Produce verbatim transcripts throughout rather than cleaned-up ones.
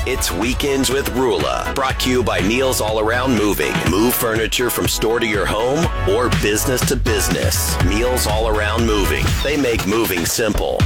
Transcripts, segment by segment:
It's Weekends with Rula, brought to you by Neil's All Around Moving. Move furniture from store to your home or business to business. Neil's All Around Moving. They make moving simple.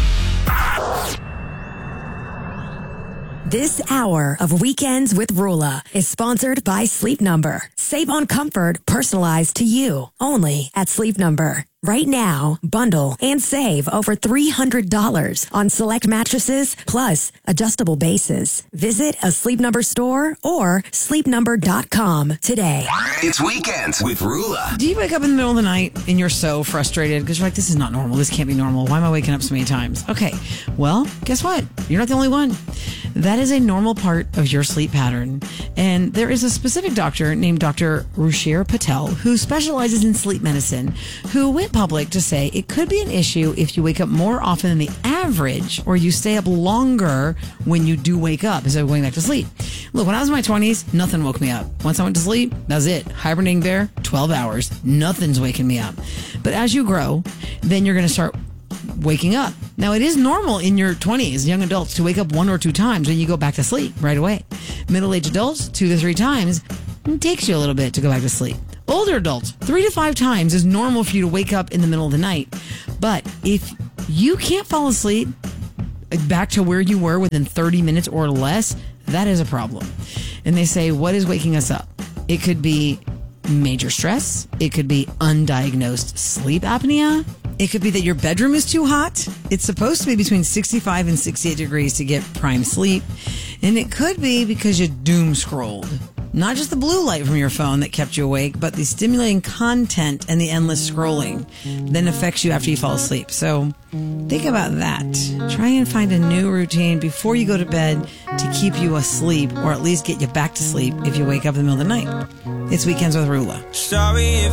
This hour of Weekends with Rula is sponsored by Sleep Number. Save on comfort personalized to you only at Sleep Number. Right now, bundle and save over three hundred dollars on select mattresses plus adjustable bases. Visit a Sleep Number store or sleep number dot com today. It's Weekends with Rula. Do you wake up in the middle of the night and you're so frustrated because you're like, this is not normal. This can't be normal. Why am I waking up so many times? Okay, well, guess what? You're not the only one. That is a normal part of your sleep pattern. And there is a specific doctor named Doctor Ruchir Patel who specializes in sleep medicine who went public to say it could be an issue if you wake up more often than the average or you stay up longer when you do wake up instead of going back to sleep. Look, when I was in my twenties, nothing woke me up. Once I went to sleep, that was it. Hibernating there, twelve hours. Nothing's waking me up. But as you grow, then you're going to start waking up. Now, it is normal in your twenties, young adults, to wake up one or two times when you go back to sleep right away. Middle-aged adults, two to three times. It takes you a little bit to go back to sleep. Older adults, three to five times is normal for you to wake up in the middle of the night. But if you can't fall asleep back to where you were within thirty minutes or less, that is a problem. And they say, what is waking us up? It could be major stress. It could be undiagnosed sleep apnea. It could be that your bedroom is too hot. It's supposed to be between sixty-five and sixty-eight degrees to get prime sleep. And it could be because you doom scrolled. Not just the blue light from your phone that kept you awake, but the stimulating content and the endless scrolling then affects you after you fall asleep. So think about that. Try and find a new routine before you go to bed to keep you asleep or at least get you back to sleep if you wake up in the middle of the night. It's Weekends with Rula. Sorry if